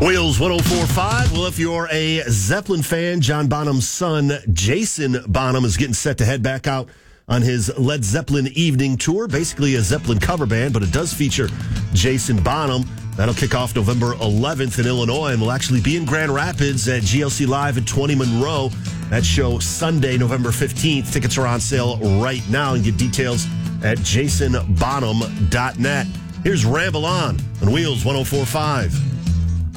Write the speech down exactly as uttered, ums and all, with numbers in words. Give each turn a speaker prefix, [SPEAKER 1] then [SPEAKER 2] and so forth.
[SPEAKER 1] Wheels one oh four point five. Well, if you're a Zeppelin fan, John Bonham's son, Jason Bonham, is getting set to head back out on his Led Zeppelin evening tour. Basically a Zeppelin cover band, but it does feature Jason Bonham. That'll kick off November eleventh in Illinois and will actually be in Grand Rapids at G L C Live at twenty Monroe. That show Sunday, November fifteenth. Tickets are on sale right now, and get details at jason bonham dot net. Here's Ramble On on Wheels one oh four point five.